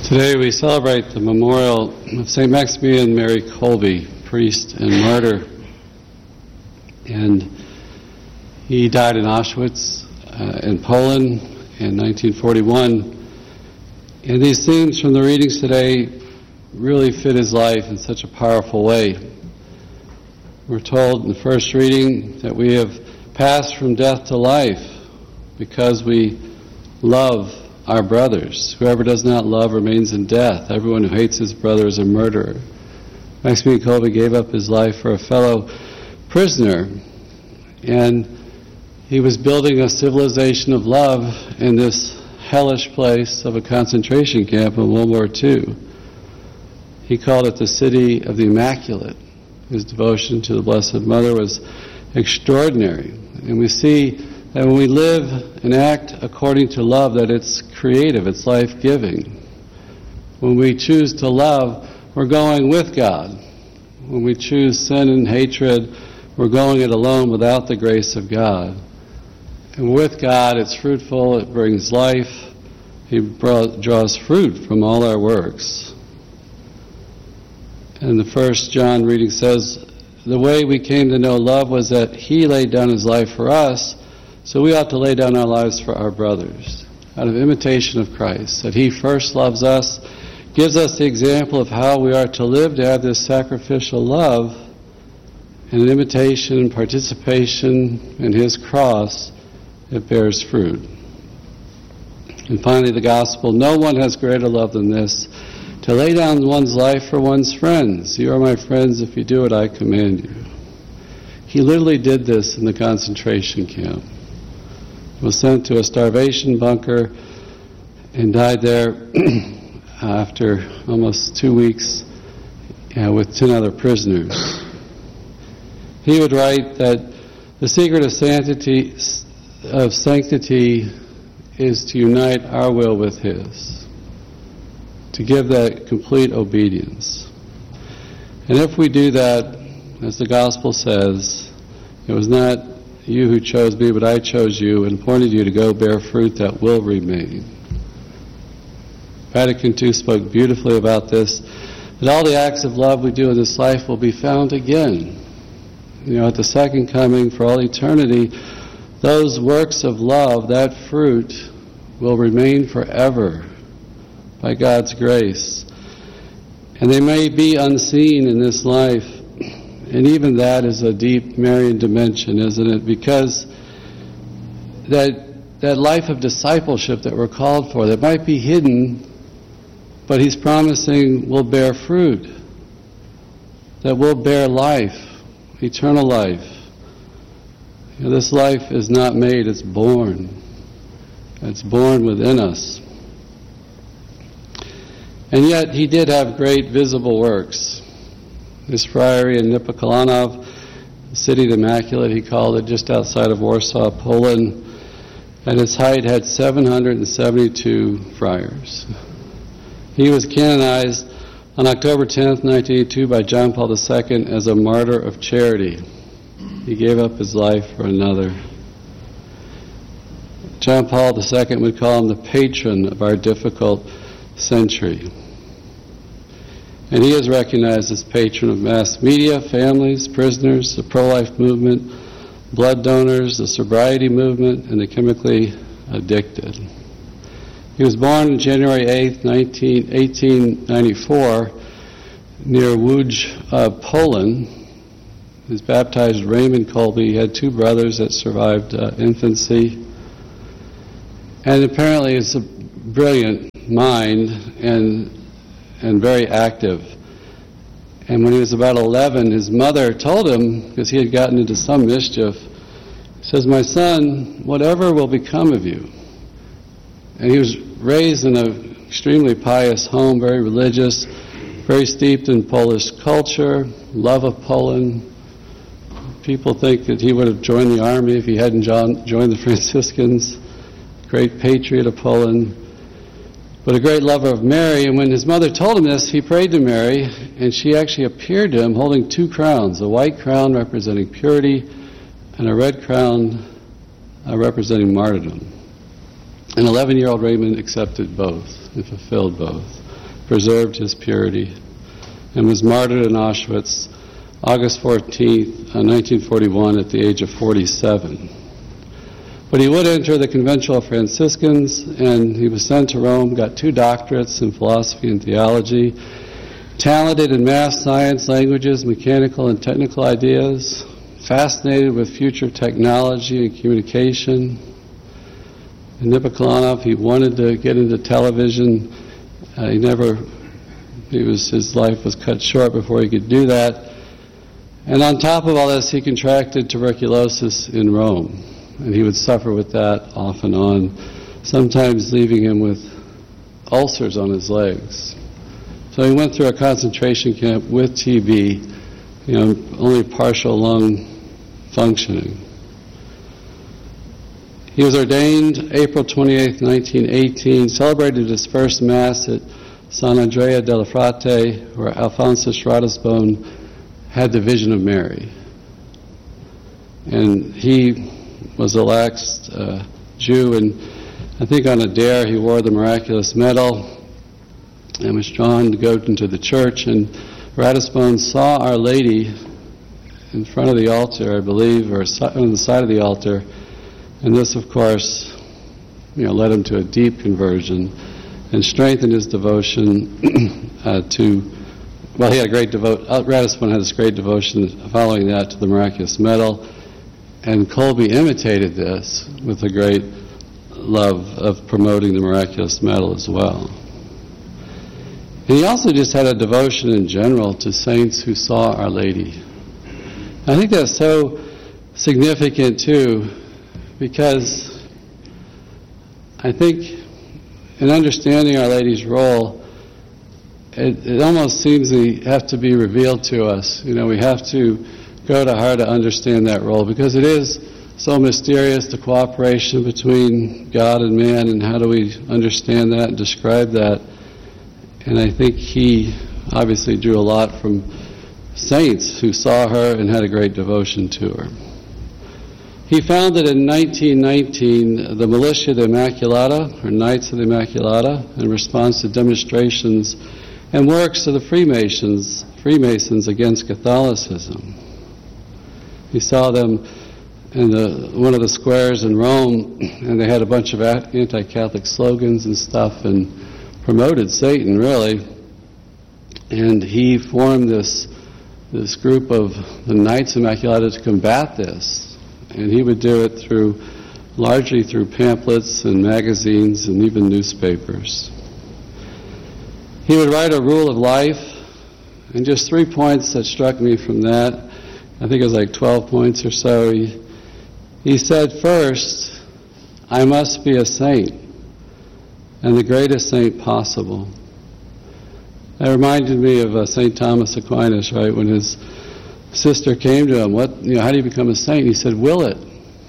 Today we celebrate the memorial of St. Maximilian Mary Kolbe, priest and martyr. And he died in Auschwitz in Poland in 1941. And these themes from the readings today really fit his life in such a powerful way. We're told in the first reading that we have passed from death to life because we love our brothers. Whoever does not love remains in death. Everyone who hates his brother is a murderer. Maximilian Kolbe gave up his life for a fellow prisoner, and he was building a civilization of love in this hellish place of a concentration camp in World War II. He called it the City of the Immaculate. His devotion to the Blessed Mother was extraordinary. And we see that when we live and act according to love, that it's creative, it's life-giving. When we choose to love, we're going with God. When we choose sin and hatred, we're going it alone without the grace of God. And with God, it's fruitful, it brings life. He draws fruit from all our works. And the first John reading says, the way we came to know love was that He laid down His life for us, so we ought to lay down our lives for our brothers, out of imitation of Christ, that He first loves us, gives us the example of how we are to live to have this sacrificial love, and an imitation and participation in His cross, it bears fruit. And finally, the gospel, no one has greater love than this, to lay down one's life for one's friends. You are my friends if you do what I command you. He literally did this in the concentration camp. Was sent to a starvation bunker and died there after almost 2 weeks with 10 other prisoners. He would write that the secret of sanctity is to unite our will with His, to give that complete obedience. And if we do that, as the Gospel says, it was not you who chose me, but I chose you and appointed you to go bear fruit that will remain. Vatican II spoke beautifully about this, that all the acts of love we do in this life will be found again. At the second coming for all eternity, those works of love, that fruit, will remain forever by God's grace. And they may be unseen in this life, and even that is a deep Marian dimension, isn't it? Because that life of discipleship that we're called for, that might be hidden, but He's promising will bear fruit, that will bear life, eternal life. This life is not made, it's born. It's born within us. And yet He did have great visible works. This friary in Niepokalanów, the City of the Immaculate, he called it, just outside of Warsaw, Poland, at its height had 772 friars. He was canonized on October 10th, 1982 by John Paul II as a martyr of charity. He gave up his life for another. John Paul II would call him the patron of our difficult century. And he is recognized as patron of mass media, families, prisoners, the pro-life movement, blood donors, the sobriety movement, and the chemically addicted. He was born on January 8th, 1894, near Łódź, Poland. He was baptized Raymond Kolbe. He had 2 brothers that survived infancy. And apparently is a brilliant mind and very active. And when he was about 11, his mother told him, because he had gotten into some mischief, says, "My son, whatever will become of you." And he was raised in an extremely pious home, very religious, very steeped in Polish culture, love of Poland. People think that he would have joined the army if he hadn't joined the Franciscans. Great patriot of Poland, but a great lover of Mary. And when his mother told him this, he prayed to Mary, and she actually appeared to him holding 2 crowns, a white crown representing purity and a red crown representing martyrdom. And 11-year-old Raymond accepted both and fulfilled both. preserved his purity, and was martyred in Auschwitz August 14th, 1941 at the age of 47. But he would enter the conventual Franciscans, and he was sent to Rome, got 2 doctorates in philosophy and theology, talented in math, science, languages, mechanical and technical ideas, fascinated with future technology and communication. In Nipoklonov, he wanted to get into television. His life was cut short before he could do that. And on top of all this, he contracted tuberculosis in Rome. And he would suffer with that off and on, sometimes leaving him with ulcers on his legs. So he went through a concentration camp with TB, only partial lung functioning. He was ordained April 28, 1918, celebrated his first Mass at San Andrea della Frate, where Alphonsus Ratisbonne had the vision of Mary. And he was a lax Jew, and I think on a dare he wore the miraculous medal and was drawn to go into the church, and Ratisbonne saw Our Lady in front of the altar, I believe, or on the side of the altar, and this, of course, led him to a deep conversion and strengthened his devotion he had a great Ratisbonne had this great devotion following that to the miraculous medal, and Kolbe imitated this with a great love of promoting the miraculous medal as well. And he also just had a devotion in general to saints who saw Our Lady. I think that's so significant too, because I think in understanding Our Lady's role, it almost seems to have to be revealed to us. We have to go to her to understand that role, because it is so mysterious, the cooperation between God and man, and how do we understand that and describe that. And I think he obviously drew a lot from saints who saw her and had a great devotion to her. He founded in 1919 the Militia de Immaculata, or Knights of the Immaculata, in response to demonstrations and works of the Freemasons against Catholicism. He saw them in one of the squares in Rome, and they had a bunch of anti-Catholic slogans and stuff, and promoted Satan, really. And he formed this group of the Knights Immaculata to combat this. And he would do it largely through pamphlets and magazines and even newspapers. He would write a rule of life, and just 3 points that struck me from that. I think it was like 12 points or so. He said, first, I must be a saint, and the greatest saint possible. That reminded me of St. Thomas Aquinas, right, when his sister came to him, how do you become a saint? He said, will it.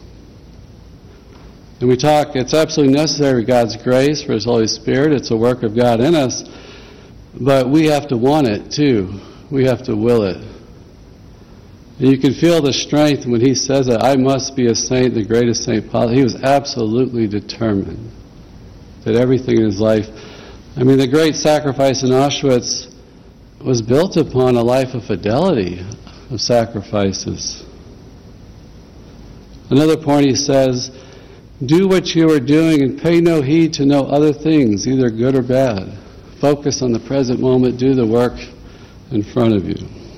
And we talk, it's absolutely necessary for God's grace, for His Holy Spirit. It's a work of God in us. But we have to want it, too. We have to will it. And you can feel the strength when he says that, I must be a saint, the greatest saint possible. He was absolutely determined that everything in his life, the great sacrifice in Auschwitz was built upon a life of fidelity, of sacrifices. Another point he says, do what you are doing and pay no heed to no other things, either good or bad. Focus on the present moment, do the work in front of you.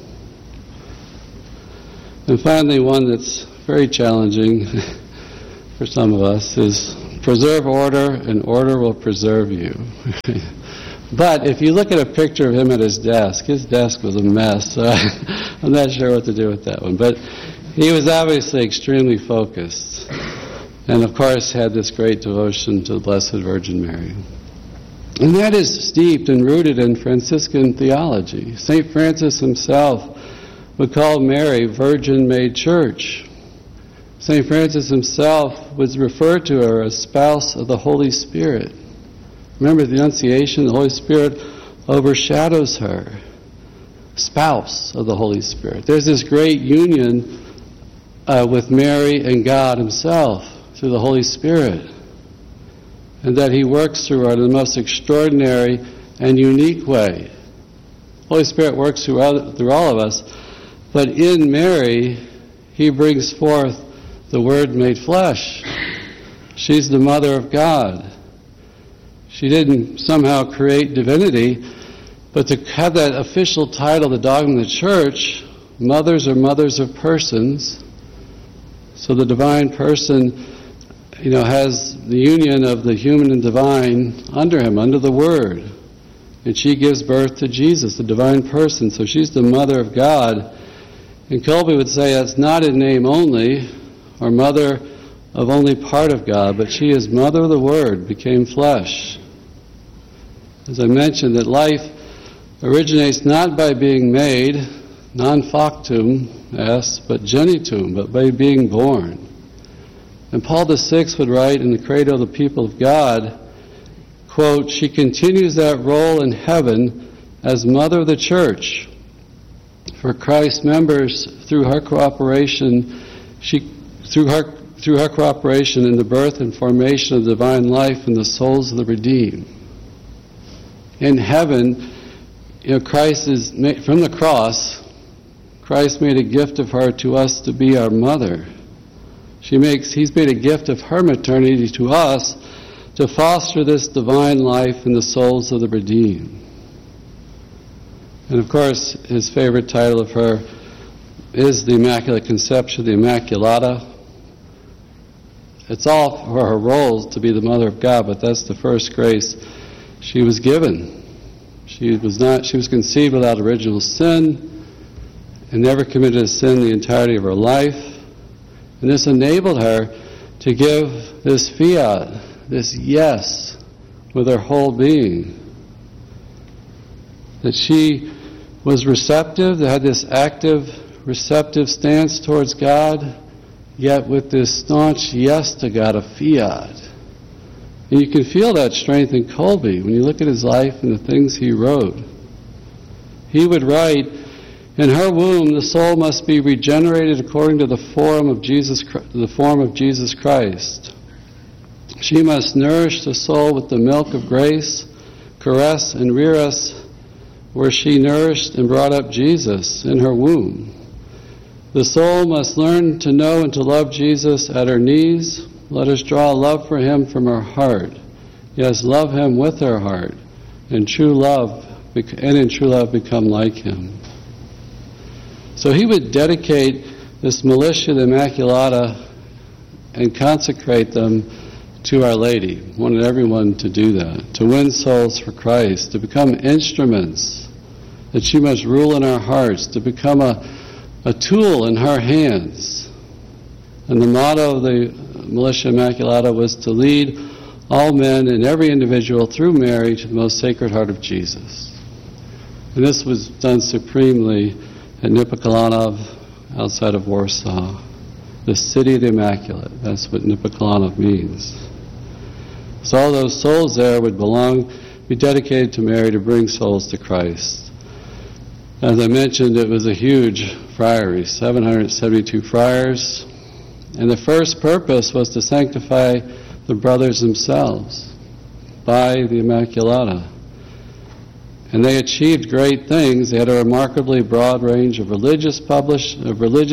And finally, one that's very challenging for some of us is preserve order, and order will preserve you. But if you look at a picture of him at his desk was a mess, so I'm not sure what to do with that one. But he was obviously extremely focused, and of course had this great devotion to the Blessed Virgin Mary. And that is steeped and rooted in Franciscan theology. St. Francis himself would call Mary Virgin Made Church. St. Francis himself would refer to her as spouse of the Holy Spirit. Remember the Annunciation, the Holy Spirit overshadows her. Spouse of the Holy Spirit. There's this great union with Mary and God Himself through the Holy Spirit. And that He works through her in the most extraordinary and unique way. Holy Spirit works through all of us, but in Mary, He brings forth the Word made flesh. She's the Mother of God. She didn't somehow create divinity, but to have that official title, the dogma of the Church, mothers are mothers of persons. So the divine person, has the union of the human and divine under him, under the Word. And she gives birth to Jesus, the divine person. So she's the Mother of God. And Kolbe would say that's not in name only, or mother of only part of God, but she is Mother of the Word, became flesh. As I mentioned, that life originates not by being made, non factum, but genitum, but by being born. And Paul VI would write in the Credo of the People of God, quote, she continues that role in heaven as Mother of the Church. For Christ's members, through her cooperation, through her cooperation in the birth and formation of divine life in the souls of the redeemed. In heaven, Christ is from the cross. Christ made a gift of her to us to be our mother. He's made a gift of her maternity to us to foster this divine life in the souls of the redeemed. And of course, his favorite title of her is the Immaculate Conception, the Immaculata. It's all for her roles to be the Mother of God, but that's the first grace she was given. She was conceived without original sin and never committed a sin the entirety of her life. And this enabled her to give this fiat, this yes, with her whole being. That she was receptive, that had this active, receptive stance towards God, yet with this staunch yes to God, a fiat. And you can feel that strength in Kolbe when you look at his life and the things he wrote. He would write, in her womb the soul must be regenerated according to the form of Jesus Christ. She must nourish the soul with the milk of grace, caress and rear us where she nourished and brought up Jesus in her womb. The soul must learn to know and to love Jesus at her knees. Let us draw love for Him from her heart. Yes, love Him with her heart. In true love become like Him. So he would dedicate this Militia, the Immaculata, and consecrate them to Our Lady. Wanted everyone to do that, to win souls for Christ, to become instruments, that she must rule in our hearts, to become a tool in her hands. And the motto of the Militia Immaculata was to lead all men and every individual through Mary to the most Sacred Heart of Jesus. And this was done supremely at Nipokalanów, outside of Warsaw, the city of the Immaculate. That's what Nipokalanów means. So all those souls there would be dedicated to Mary to bring souls to Christ. As I mentioned, it was a huge friary, 772 friars, and the first purpose was to sanctify the brothers themselves by the Immaculata. And they achieved great things. They had a remarkably broad range of religious publishing,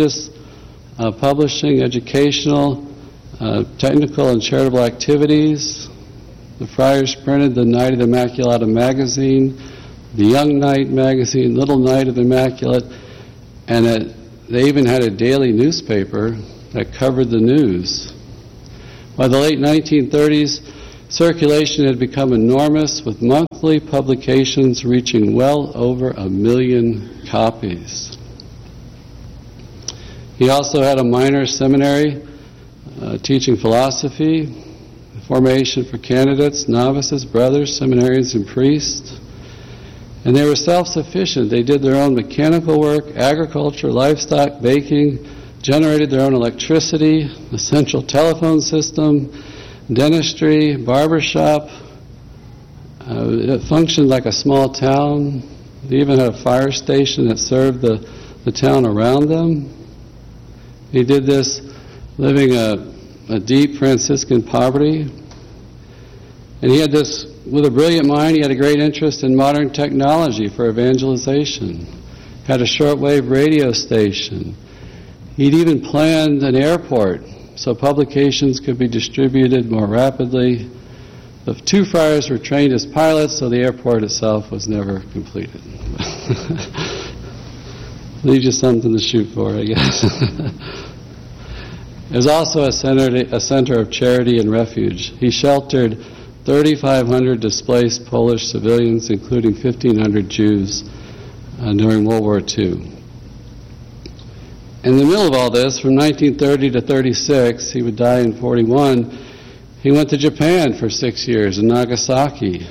educational, technical and charitable activities. The friars printed the Night of the Immaculata magazine, the Young Knight magazine, Little Knight of the Immaculate, and they even had a daily newspaper that covered the news. By the late 1930s, circulation had become enormous, with monthly publications reaching well over 1 million copies. He also had a minor seminary teaching philosophy, formation for candidates, novices, brothers, seminarians, and priests. And they were self-sufficient. They did their own mechanical work, agriculture, livestock, baking, generated their own electricity, the central telephone system, dentistry, barbershop. It functioned like a small town. They even had a fire station that served the town around them. He did this living a deep Franciscan poverty. And he had this with a brilliant mind, he had a great interest in modern technology for evangelization. Had a shortwave radio station. He'd even planned an airport so publications could be distributed more rapidly. The two friars were trained as pilots, so the airport itself was never completed. Leaves you something to shoot for, I guess. It was also a center of charity and refuge. He sheltered 3,500 displaced Polish civilians, including 1,500 Jews, during World War II. In the middle of all this, from 1930 to 36, he would die in 41, he went to Japan for 6 years, in Nagasaki.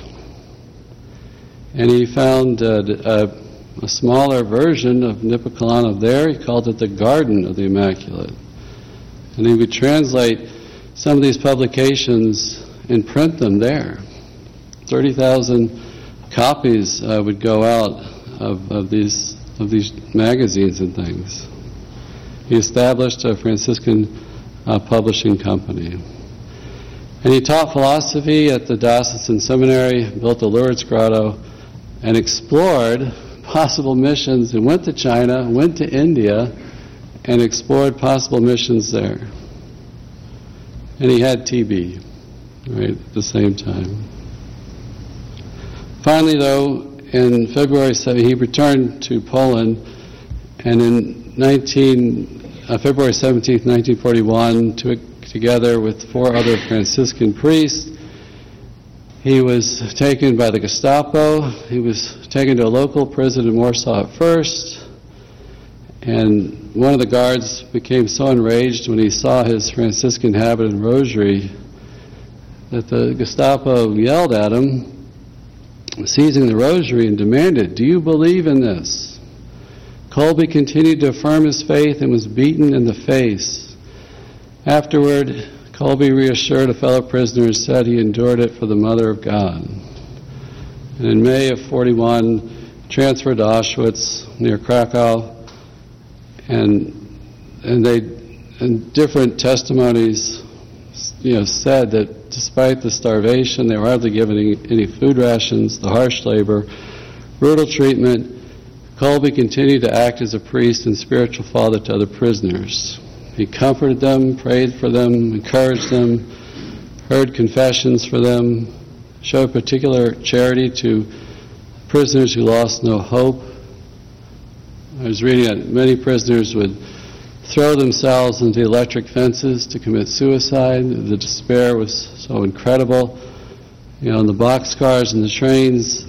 And he found a smaller version of Nipakalana there. He called it the Garden of the Immaculate. And he would translate some of these publications and print them there. 30,000 copies would go out of these magazines and things. He established a Franciscan publishing company. And he taught philosophy at the Diocesan Seminary, built the Lourdes Grotto, and explored possible missions, and went to China, went to India, and explored possible missions there. And he had TB, right, at the same time. Finally, though, in February 7th, he returned to Poland, and in February 17th, 1941, together with 4 other Franciscan priests, he was taken by the Gestapo. He was taken to a local prison in Warsaw at first, and one of the guards became so enraged when he saw his Franciscan habit and rosary that the Gestapo yelled at him, seizing the rosary, and demanded, "Do you believe in this?" Kolbe continued to affirm his faith and was beaten in the face. Afterward, Kolbe reassured a fellow prisoner and said he endured it for the Mother of God. And in May of 41, transferred to Auschwitz near Krakow, and different testimonies, said that despite the starvation, they were hardly given any food rations, the harsh labor, brutal treatment, Kolbe continued to act as a priest and spiritual father to other prisoners. He comforted them, prayed for them, encouraged them, heard confessions for them, showed particular charity to prisoners who lost no hope. I was reading that many prisoners would throw themselves into electric fences to commit suicide. The despair was so incredible. In the boxcars and the trains,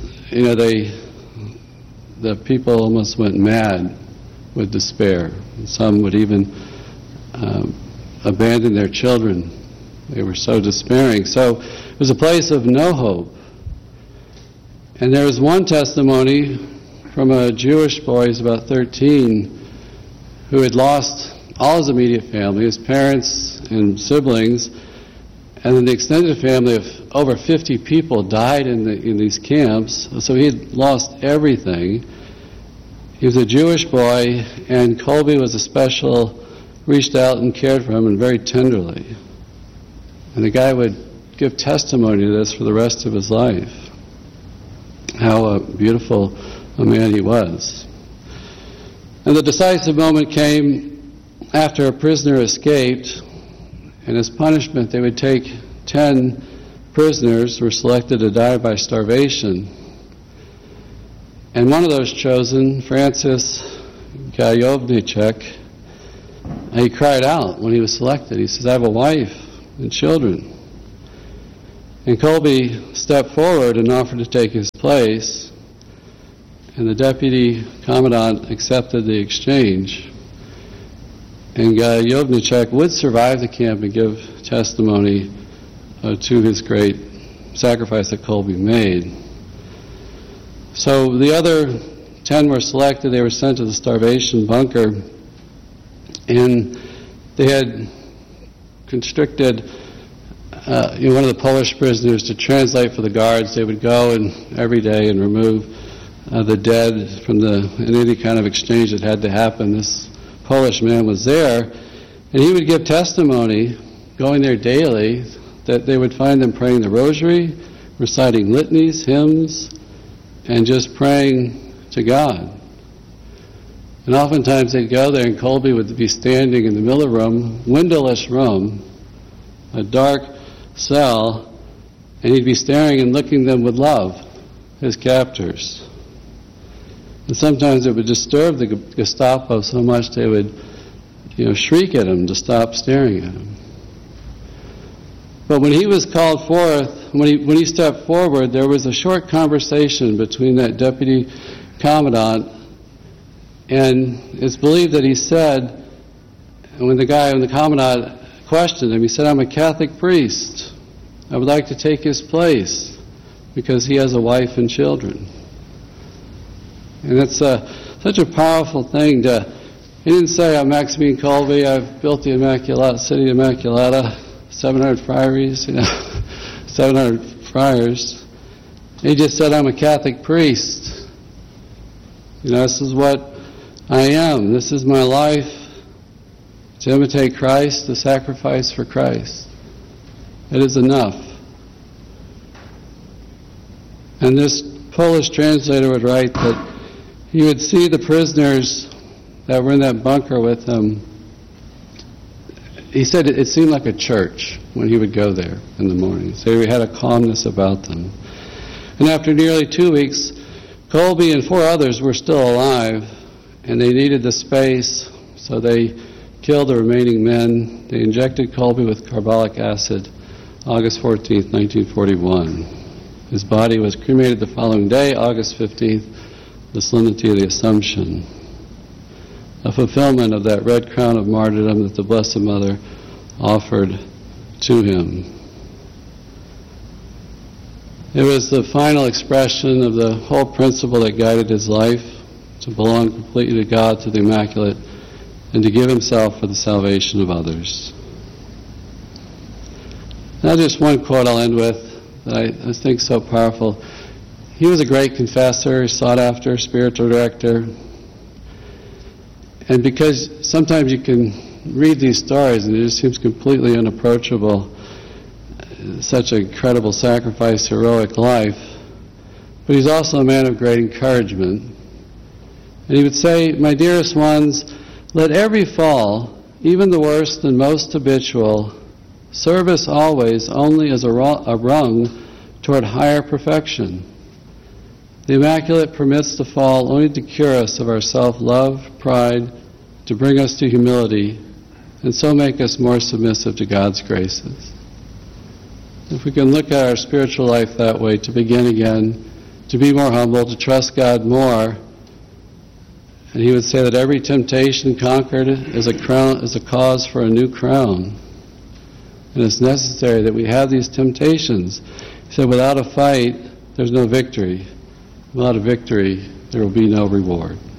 the people almost went mad with despair. Some would even abandon their children. They were so despairing. So it was a place of no hope. And there was one testimony from a Jewish boy, he's about 13, who had lost all his immediate family, his parents and siblings, and then the extended family of over 50 people died in these camps. So he had lost everything. He was a Jewish boy, and Kolbe was reached out and cared for him, and very tenderly. And the guy would give testimony to this for the rest of his life, how beautiful a man he was. And the decisive moment came after a prisoner escaped, and as punishment they would take 10 prisoners who were selected to die by starvation. And one of those chosen, Francis Gajowniczek, he cried out when he was selected. He says, "I have a wife and children." And Kolbe stepped forward and offered to take his place, and the deputy commandant accepted the exchange. And Gajowniczek would survive the camp and give testimony to his great sacrifice that Kolbe made. So the other 10 were selected. They were sent to the starvation bunker, and they had constricted one of the Polish prisoners to translate for the guards. They would go every day and remove the dead from any kind of exchange that had to happen. This Polish man was there, and he would give testimony, going there daily, that they would find them praying the rosary, reciting litanies, hymns, and just praying to God. And oftentimes they'd go there and Kolbe would be standing in the middle of the room, windowless room, a dark cell, and he'd be staring and looking them with love, his captors. And sometimes it would disturb the Gestapo so much they would, shriek at him to stop staring at him. But when he was called forth, when he stepped forward, there was a short conversation between that deputy commandant, and it's believed that he said, when the commandant questioned him, he said, "I'm a Catholic priest. I would like to take his place because he has a wife and children." And it's such a powerful thing he didn't say, "I'm Maximilian Kolbe, I've built the city of Immaculata, 700 friaries, 700 friars." He just said, "I'm a Catholic priest. This is what I am. This is my life, to imitate Christ, to sacrifice for Christ. It is enough." And this Polish translator would write that he would see the prisoners that were in that bunker with him. He said it seemed like a church when he would go there in the morning. So he had a calmness about them. And after nearly 2 weeks, Kolbe and 4 others were still alive, and they needed the space, so they killed the remaining men. They injected Kolbe with carbolic acid August 14th, 1941. His body was cremated the following day, August 15th, the Solemnity of the Assumption, a fulfillment of that red crown of martyrdom that the Blessed Mother offered to him. It was the final expression of the whole principle that guided his life, to belong completely to God, to the Immaculate, and to give himself for the salvation of others. Now just one quote I'll end with that I think is so powerful. He was a great confessor, sought after, spiritual director. And because sometimes you can read these stories and it just seems completely unapproachable, such an incredible sacrifice, heroic life. But he's also a man of great encouragement. And he would say, "My dearest ones, let every fall, even the worst and most habitual, serve us always only as a rung toward higher perfection. The Immaculate permits the fall only to cure us of our self-love, pride, to bring us to humility, and so make us more submissive to God's graces." If we can look at our spiritual life that way, to begin again, to be more humble, to trust God more, and he would say that every temptation conquered is a cause for a new crown. And it's necessary that we have these temptations. He said, without a fight, there's no victory. Without a victory, there will be no reward.